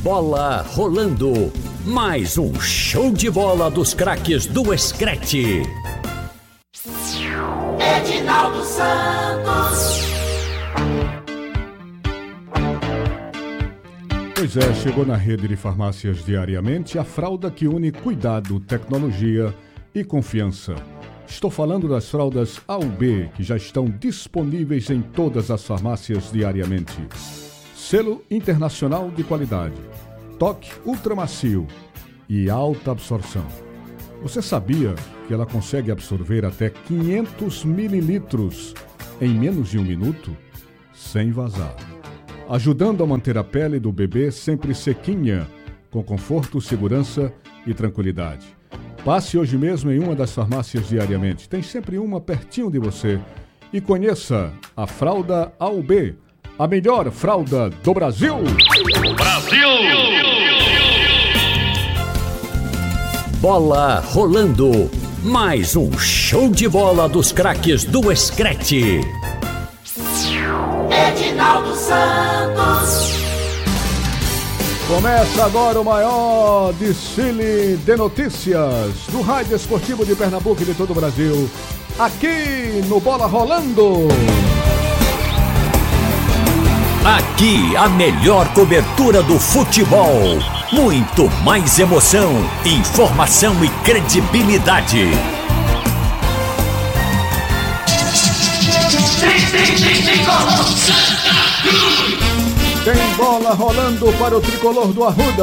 Bola rolando. Mais um show de bola dos craques do Screte. Edinaldo Santos. Pois é, chegou na rede de farmácias Diariamente a fralda que une cuidado, tecnologia e confiança. Estou falando das fraldas A ou B, que já estão disponíveis em todas as farmácias Diariamente. Selo internacional de qualidade, toque ultramacio e alta absorção. Você sabia que ela consegue absorver até 500 mililitros em menos de um minuto, sem vazar, ajudando a manter a pele do bebê sempre sequinha, com conforto, segurança e tranquilidade. Passe hoje mesmo em uma das farmácias Diariamente. Tem sempre uma pertinho de você. E conheça a fralda A ou B, a melhor fralda do Brasil. Brasil! Bola rolando. Mais um show de bola dos craques do Screte. Edinaldo Santos. Começa agora o maior desfile de notícias do Rádio Esportivo de Pernambuco e de todo o Brasil, aqui no Bola Rolando. Aqui a melhor cobertura do futebol. Muito mais emoção, informação e credibilidade. Tem bola rolando para o tricolor do Arruda.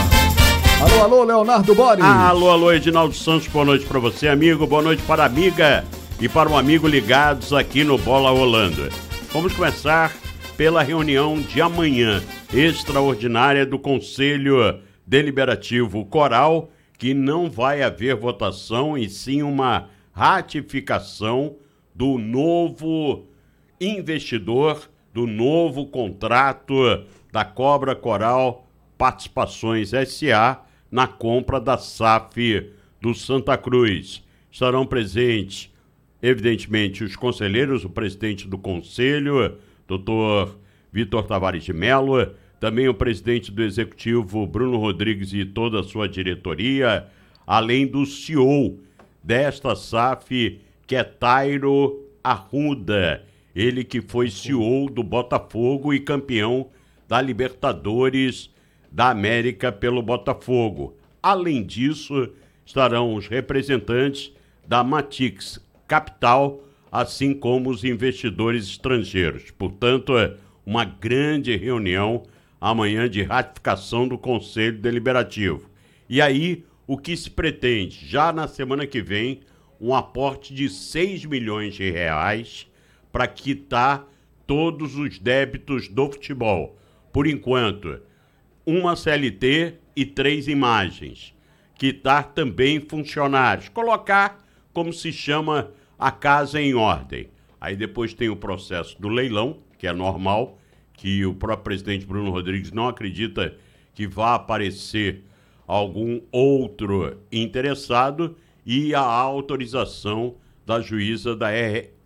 Alô, alô, Leonardo Boris. Alô, Edinaldo Santos, boa noite para você, amigo, boa noite para a amiga e para um amigo ligados aqui no Bola Rolando. Vamos começar pela reunião de amanhã, extraordinária do Conselho Deliberativo Coral, que não vai haver votação e sim uma ratificação do novo investidor, do novo contrato da Cobra Coral Participações S.A. na compra da SAF do Santa Cruz. Estarão presentes, evidentemente, os conselheiros, o presidente do conselho, Dr. Vitor Tavares de Mello, também o presidente do executivo, Bruno Rodrigues, e toda a sua diretoria, além do CEO desta SAF, que é Tairo Arruda, ele que foi CEO do Botafogo e campeão da Libertadores da América pelo Botafogo. Além disso, estarão os representantes da Matix Capital, assim como os investidores estrangeiros. Portanto, é uma grande reunião amanhã de ratificação do Conselho Deliberativo. E aí, o que se pretende? Já na semana que vem, um aporte de 6 milhões de reais para quitar todos os débitos do futebol. Por enquanto, uma CLT e 3 imagens. Quitar também funcionários. Colocar, como se chama, a casa em ordem. Aí depois tem o processo do leilão, que é normal, que o próprio presidente Bruno Rodrigues não acredita que vá aparecer algum outro interessado, e a autorização da juíza da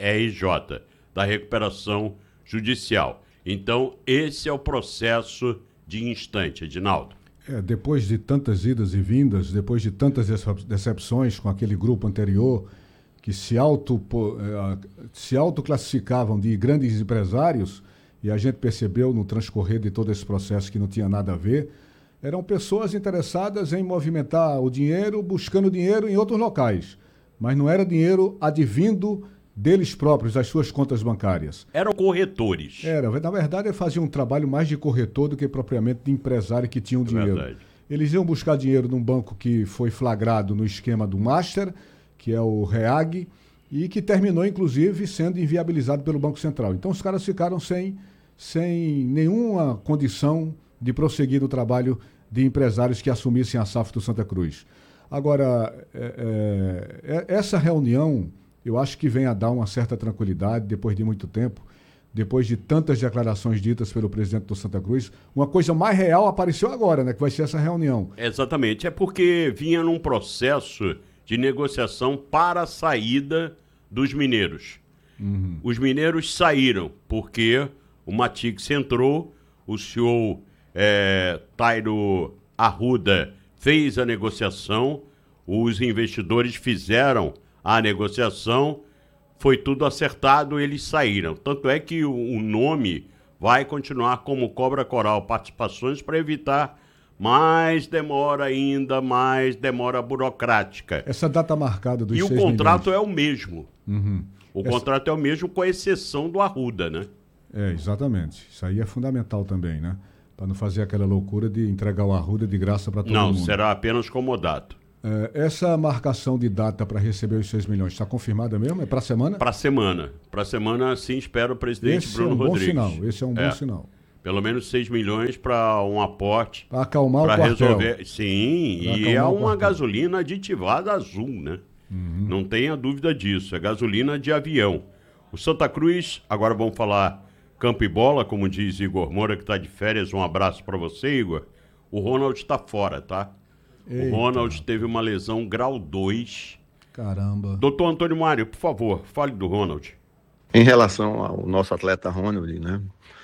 RJ, da recuperação judicial. Então, esse é o processo de instante, Edinaldo. Depois de tantas idas e vindas, depois de tantas decepções com aquele grupo anterior, que se autoclassificavam de grandes empresários, e a gente percebeu no transcorrer de todo esse processo que não tinha nada a ver, eram pessoas interessadas em movimentar o dinheiro, buscando dinheiro em outros locais, mas não era dinheiro advindo deles próprios, das suas contas bancárias. Eram corretores. Na verdade, eles faziam um trabalho mais de corretor do que propriamente de empresário que tinham dinheiro. Verdade. Eles iam buscar dinheiro num banco que foi flagrado no esquema do Master, que é o REAG, e que terminou, inclusive, sendo inviabilizado pelo Banco Central. Então, os caras ficaram sem nenhuma condição de prosseguir no trabalho de empresários que assumissem a SAF do Santa Cruz. Agora, essa reunião, eu acho que vem a dar uma certa tranquilidade, depois de muito tempo, depois de tantas declarações ditas pelo presidente do Santa Cruz. Uma coisa mais real apareceu agora, né, que vai ser essa reunião. Exatamente, é porque vinha num processo de negociação para a saída dos mineiros. Os mineiros saíram porque o Matix entrou, o senhor Tairo Arruda fez a negociação, os investidores fizeram a negociação, foi tudo acertado, eles saíram. Tanto é que o nome vai continuar como Cobra Coral Participações para evitar mais demora ainda, mais demora burocrática. Essa data marcada dos 6 milhões. E o contrato milhões. é o mesmo. Uhum. O contrato é o mesmo, com exceção do Arruda, né? Exatamente. Isso aí é fundamental também, né? Para não fazer aquela loucura de entregar o Arruda de graça para todo mundo. Não, será apenas comodato. Essa marcação de data para receber os 6 milhões está confirmada mesmo? É para a semana? Para a semana. Para a semana, sim, espera o presidente Bruno Rodrigues. Esse é um bom sinal. Pelo menos 6 milhões para um aporte. Para acalmar o quartel. Resolver. Sim, e é uma gasolina aditivada azul, né? Uhum. Não tenha dúvida disso. É gasolina de avião. O Santa Cruz, agora vamos falar campo e bola, como diz Igor Moura, que está de férias. Um abraço para você, Igor. O Ronald está fora, tá? Eita. O Ronald teve uma lesão grau 2. Caramba. Doutor Antônio Mário, por favor, fale do Ronald. Em relação ao nosso atleta Ronald, né?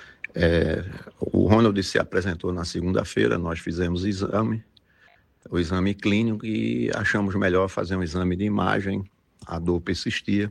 O Ronald se apresentou na segunda-feira, nós fizemos o exame clínico e achamos melhor fazer um exame de imagem, a dor persistia,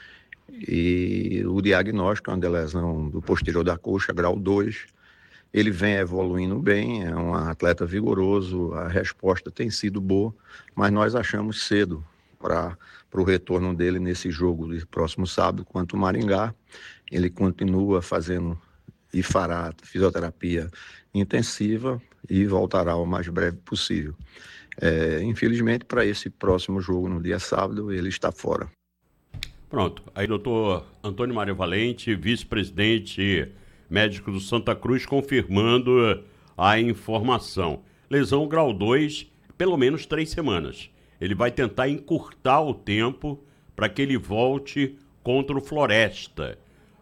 e o diagnóstico é uma lesão do posterior da coxa, grau 2, ele vem evoluindo bem, é um atleta vigoroso, a resposta tem sido boa, mas nós achamos cedo para o retorno dele nesse jogo de próximo sábado contra o Maringá. Ele continua fazendo e fará fisioterapia intensiva e voltará o mais breve possível. Infelizmente, para esse próximo jogo, no dia sábado, ele está fora. Pronto. Aí, doutor Antônio Mário Valente, vice-presidente médico do Santa Cruz, confirmando a informação. Lesão grau 2, pelo menos 3 semanas. Ele vai tentar encurtar o tempo para que ele volte contra o Floresta.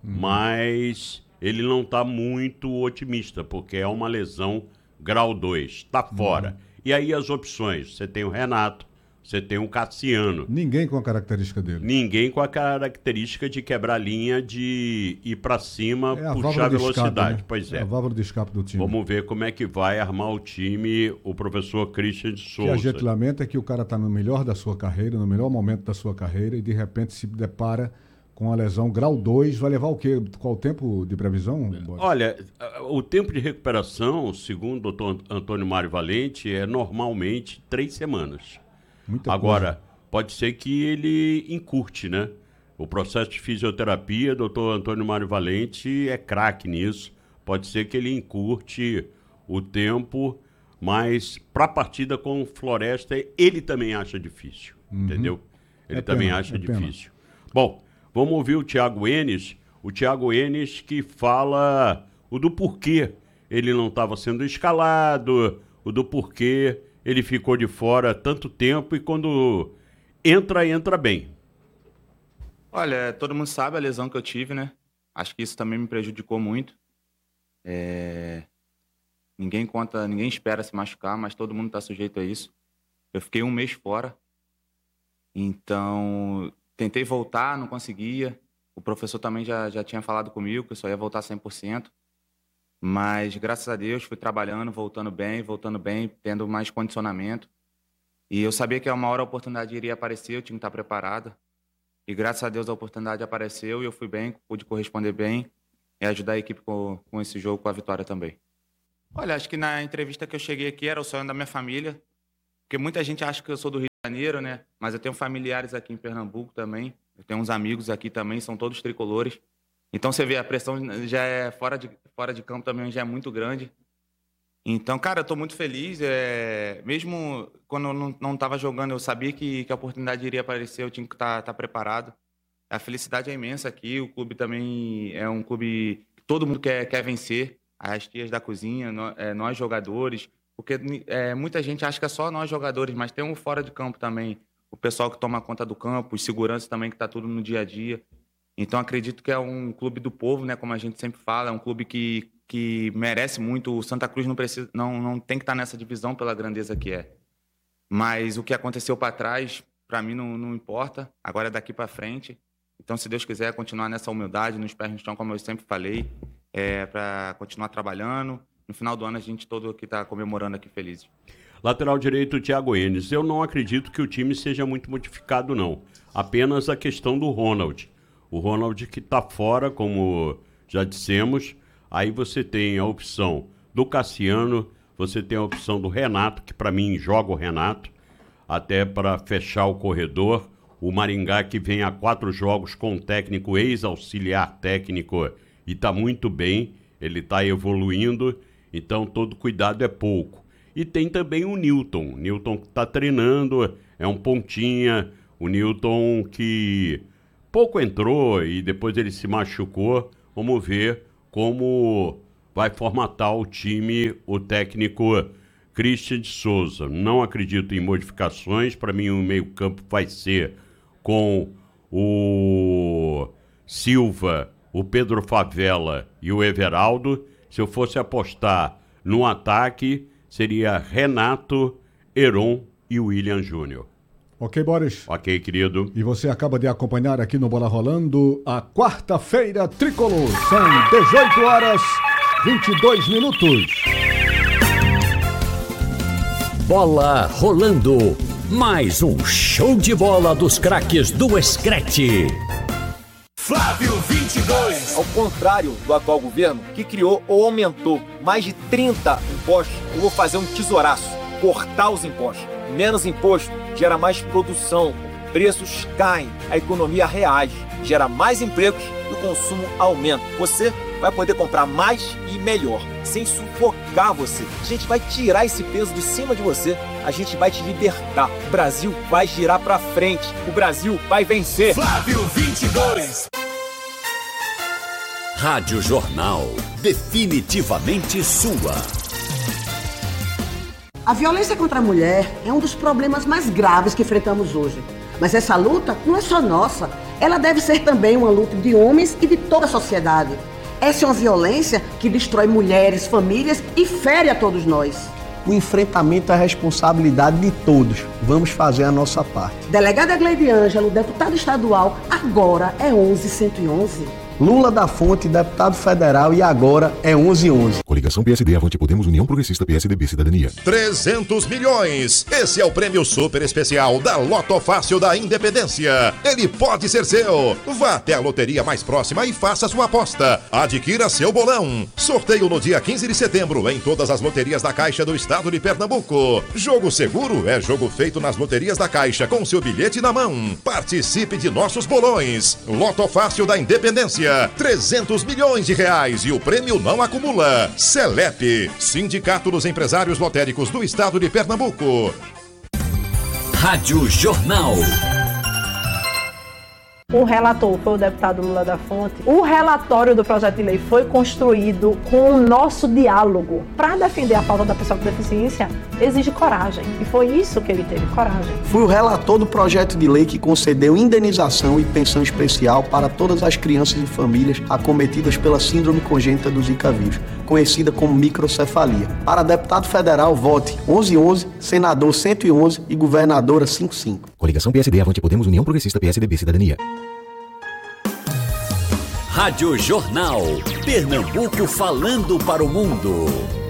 Mas ele não está muito otimista, porque é uma lesão grau 2, está fora. E aí as opções, você tem o Renato, você tem o Cassiano. Ninguém com a característica dele. Ninguém com a característica de quebrar linha, de ir para cima, puxar velocidade. Escape, né? Pois é. A válvula de escape do time. Vamos ver como é que vai armar o time o professor Christian de Souza. O que a gente lamenta é que o cara está no melhor da sua carreira, no melhor momento da sua carreira, e de repente se depara com a lesão grau 2, vai levar o quê? Qual o tempo de previsão? Olha, o tempo de recuperação, segundo o doutor Antônio Mário Valente, é normalmente 3 semanas. Agora, pode ser que ele encurte, né? O processo de fisioterapia, doutor Antônio Mário Valente é craque nisso. Pode ser que ele encurte o tempo, mas para a partida com o Floresta, ele também acha difícil, entendeu? Ele também acha difícil. Bom, vamos ouvir o Thiago Enes. O Thiago Enes que fala o do porquê ele não estava sendo escalado, o do porquê ele ficou de fora tanto tempo e quando entra bem. Olha, todo mundo sabe a lesão que eu tive, né? Acho que isso também me prejudicou muito. Ninguém espera se machucar, mas todo mundo está sujeito a isso. Eu fiquei 1 mês fora. Então, tentei voltar, não conseguia. O professor também já tinha falado comigo que eu só ia voltar 100%. Mas, graças a Deus, fui trabalhando, voltando bem, tendo mais condicionamento. E eu sabia que uma hora a oportunidade iria aparecer, eu tinha que estar preparado. E, graças a Deus, a oportunidade apareceu e eu fui bem, pude corresponder bem e ajudar a equipe com esse jogo, com a vitória também. Olha, acho que na entrevista que eu cheguei aqui era o sonho da minha família, porque muita gente acha que eu sou do Rio de Janeiro, né? Mas eu tenho familiares aqui em Pernambuco também, eu tenho uns amigos aqui também, são todos tricolores. Então, você vê, a pressão já é fora de campo também, já é muito grande. Então, cara, eu estou muito feliz. Mesmo quando eu não estava jogando, eu sabia que a oportunidade iria aparecer, eu tinha que estar preparado. A felicidade é imensa aqui, o clube também é um clube que todo mundo quer vencer. As tias da cozinha, nós jogadores, porque muita gente acha que é só nós jogadores, mas tem um fora de campo também. O pessoal que toma conta do campo, os seguranças também, que está tudo no dia a dia. Então, acredito que é um clube do povo, né? Como a gente sempre fala, é um clube que merece muito. O Santa Cruz não tem que estar nessa divisão pela grandeza que é. Mas o que aconteceu para trás, para mim, não importa. Agora é daqui para frente. Então, se Deus quiser, continuar nessa humildade, nos pés no chão, como eu sempre falei, para continuar trabalhando, no final do ano a gente todo aqui está comemorando aqui feliz. Lateral direito, Thiago Enes. Eu não acredito que o time seja muito modificado, não. Apenas a questão do Ronald. O Ronald que está fora, como já dissemos. Aí você tem a opção do Cassiano, você tem a opção do Renato, que para mim joga o Renato, até para fechar o corredor. O Maringá que vem a 4 jogos com um técnico, ex-auxiliar técnico, e está muito bem, ele está evoluindo, então todo cuidado é pouco. E tem também o Newton que está treinando, é um pontinha, o Newton que pouco entrou e depois ele se machucou. Vamos ver como vai formatar o time, o técnico Christian de Souza. Não acredito em modificações, para mim o meio-campo vai ser com o Silva, o Pedro Favela e o Everaldo. Se eu fosse apostar no ataque, seria Renato, Heron e William Júnior. Ok, Boris? Ok, querido. E você acaba de acompanhar aqui no Bola Rolando a quarta-feira tricolor. São 18 horas 22 minutos. Bola rolando. Mais um show de bola dos craques do Screte. Flávio 22. Ao contrário do atual governo, que criou ou aumentou mais de 30 impostos, eu vou fazer um tesouraço, cortar os impostos. Menos imposto gera mais produção, preços caem, a economia reage, gera mais empregos e o consumo aumenta. Você vai poder comprar mais e melhor, sem sufocar você. A gente vai tirar esse peso de cima de você, a gente vai te libertar. O Brasil vai girar pra frente, o Brasil vai vencer. Flávio 22. Rádio Jornal, definitivamente sua. A violência contra a mulher é um dos problemas mais graves que enfrentamos hoje. Mas essa luta não é só nossa, ela deve ser também uma luta de homens e de toda a sociedade. Essa é uma violência que destrói mulheres, famílias e fere a todos nós. O enfrentamento é a responsabilidade de todos. Vamos fazer a nossa parte. Delegada Gleide Ângelo, deputada estadual, agora é 11111. Lula da Fonte, deputado federal, e agora é 1111. Coligação PSD, Avante Podemos, União Progressista, PSDB, Cidadania. 300 milhões. Esse é o prêmio super especial da Loto Fácil da Independência. Ele pode ser seu. Vá até a loteria mais próxima e faça sua aposta. Adquira seu bolão. Sorteio no dia 15 de setembro em todas as loterias da Caixa do Estado de Pernambuco. Jogo seguro é jogo feito nas loterias da Caixa com seu bilhete na mão. Participe de nossos bolões. Loto Fácil da Independência. 300 milhões de reais e o prêmio não acumula. Celep, Sindicato dos Empresários Lotéricos do Estado de Pernambuco. Rádio Jornal. O relator foi o deputado Lula da Fonte. O relatório do projeto de lei foi construído com o nosso diálogo. Para defender a pauta da pessoa com deficiência, exige coragem. E foi isso que ele teve, coragem. Fui o relator do projeto de lei que concedeu indenização e pensão especial para todas as crianças e famílias acometidas pela síndrome congênita do Zika vírus, conhecida como microcefalia. Para deputado federal, vote 1111, senador 111 e governadora 55. Coligação PSD, Avante Podemos, União Progressista, PSDB, Cidadania. Rádio Jornal. Pernambuco falando para o mundo.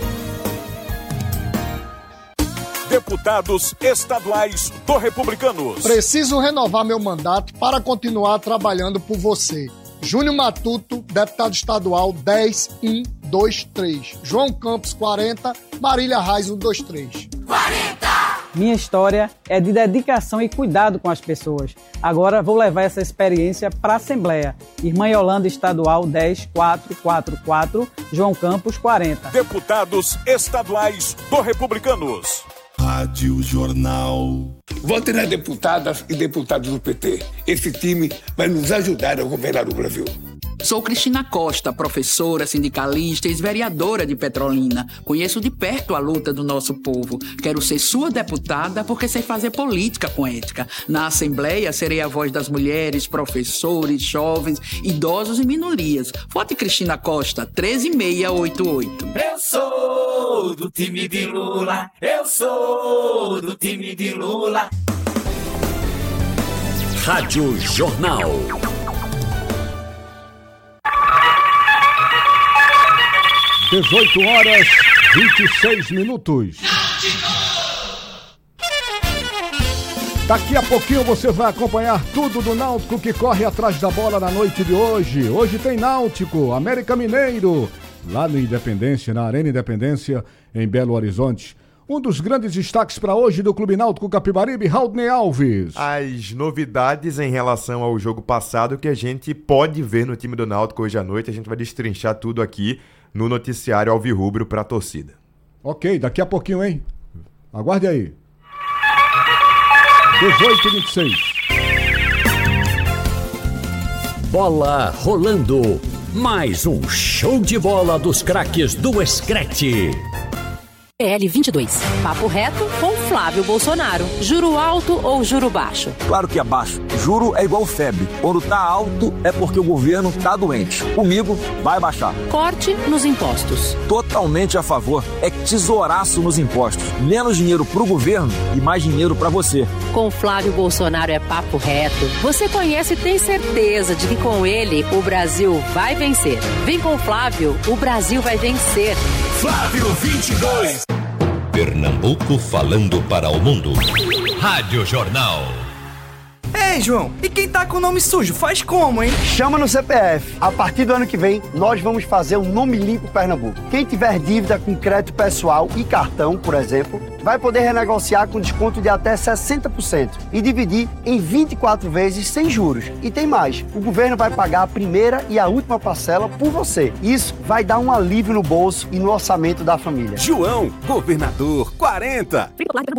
Deputados estaduais do Republicanos. Preciso renovar meu mandato para continuar trabalhando por você. Júnior Matuto, deputado estadual 10123. João Campos 40, Marília Reis 123. 40! Minha história é de dedicação e cuidado com as pessoas. Agora vou levar essa experiência para a Assembleia. Irmã Yolanda Estadual 10444, João Campos 40. Deputados estaduais do Republicanos. Rádio Jornal. Vote nas deputadas e deputados do PT. Esse time vai nos ajudar a governar o Brasil. Sou Cristina Costa, professora, sindicalista e ex-vereadora de Petrolina. Conheço de perto a luta do nosso povo. Quero ser sua deputada porque sei fazer política com ética. Na Assembleia, serei a voz das mulheres, professores, jovens, idosos e minorias. Vote Cristina Costa, 13688. Eu sou do time de Lula. Eu sou do time de Lula. Rádio Jornal. 18 horas 26 minutos. Daqui a pouquinho você vai acompanhar tudo do Náutico que corre atrás da bola na noite de hoje. Hoje tem Náutico, América Mineiro, lá no Independência, na Arena Independência, em Belo Horizonte. Um dos grandes destaques para hoje do Clube Náutico Capibaribe, Raudney Alves. As novidades em relação ao jogo passado que a gente pode ver no time do Náutico hoje à noite, a gente vai destrinchar tudo aqui no noticiário alvirrubro para a torcida. Ok, daqui a pouquinho, hein? Aguarde aí. 18h26. Bola rolando. Mais um show de bola dos craques do Screte. PL22. Papo reto com Flávio Bolsonaro. Juro alto ou juro baixo? Claro que é baixo. Juro é igual febre. Quando tá alto é porque o governo tá doente. Comigo vai baixar. Corte nos impostos. Totalmente a favor. É tesouraço nos impostos. Menos dinheiro pro governo e mais dinheiro pra você. Com Flávio Bolsonaro é papo reto. Você conhece e tem certeza de que com ele o Brasil vai vencer. Vem com o Flávio, o Brasil vai vencer. Flávio 22. Pernambuco falando para o mundo. Rádio Jornal. Ei, João, e quem tá com o nome sujo, faz como, hein? Chama no CPF. A partir do ano que vem, nós vamos fazer o Nome Limpo Pernambuco. Quem tiver dívida com crédito pessoal e cartão, por exemplo, vai poder renegociar com desconto de até 60% e dividir em 24 vezes sem juros. E tem mais, o governo vai pagar a primeira e a última parcela por você. Isso vai dar um alívio no bolso e no orçamento da família. João, governador 40.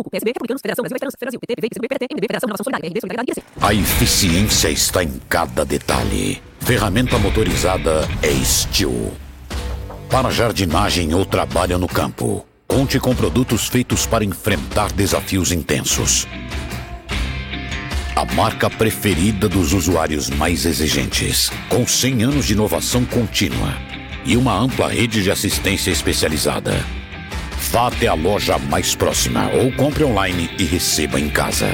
A eficiência está em cada detalhe. Ferramenta motorizada é Steel. Para jardinagem ou trabalho no campo, conte com produtos feitos para enfrentar desafios intensos. A marca preferida dos usuários mais exigentes, com 100 anos de inovação contínua e uma ampla rede de assistência especializada. Vá até a loja mais próxima ou compre online e receba em casa.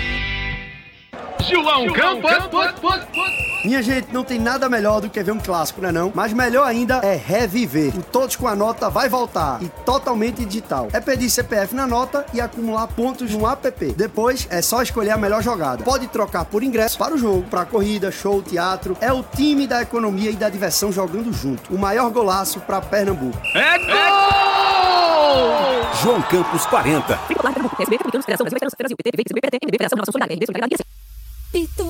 João Campos. Minha gente, não tem nada melhor do que ver um clássico, né não? Mas melhor ainda é reviver. O Todos com a Nota vai voltar e totalmente digital. É pedir CPF na nota e acumular pontos no app. Depois é só escolher a melhor jogada. Pode trocar por ingresso para o jogo, para corrida, show, teatro. É o time da economia e da diversão jogando junto. O maior golaço para Pernambuco. É gol! João Campos 40.